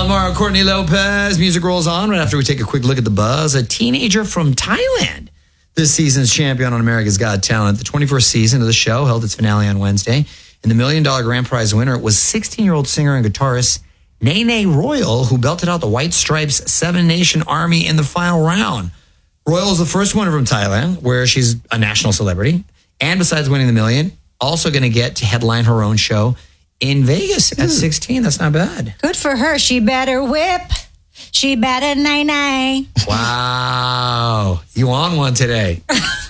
Almar Courtney Lopez. Music rolls on right after we take a quick look at the buzz. A teenager from Thailand, this season's champion on America's Got Talent. The 21st season of the show held its finale on Wednesday. And the $1 million grand prize winner was 16-year-old singer and guitarist Nene Royal, who belted out the White Stripes Seven Nation Army in the final round. Royal is the first winner from Thailand, where she's a national celebrity. And besides winning the million, also going to get to headline her own show in Vegas at 16. That's not bad. Good for her. She better whip. She better nay-nay. Wow. You on one today.